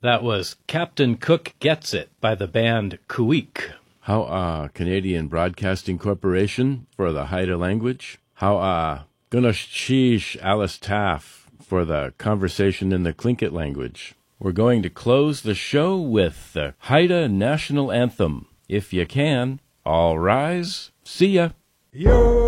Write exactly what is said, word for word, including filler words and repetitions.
That was Captain Cook Gets It by the band Kuik. How ah, Canadian Broadcasting Corporation for the Haida language. How ah, Gunashchish Alice Taff for the conversation in the Tlingit language. We're going to close the show with the Haida National Anthem. If you can, all rise. See ya. Yo!